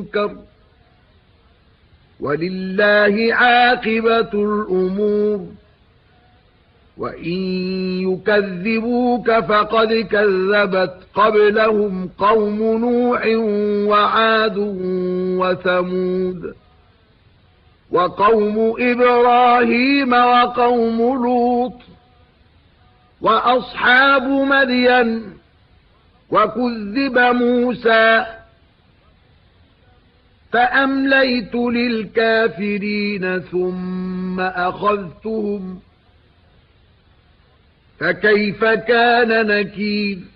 مُنكَرٍ وَلِلَّهِ عَاقِبَةُ الْأُمُورِ وَإِن يُكَذِّبُوكَ فَقَدْ كَذَّبَتْ قَبْلَهُمْ قَوْمُ نُوحٍ وَعَادٌ وَثَمُودُ وَقَوْمُ إِبْرَاهِيمَ وَقَوْمُ لُوطٍ وَأَصْحَابُ مَدْيَنَ وَكُذِّبَ مُوسَى فَأَمْلَيْتُ لِلْكَافِرِينَ ثُمَّ أَخَذْتُهُمْ فَكَيْفَ كَانَ نَكِيرِ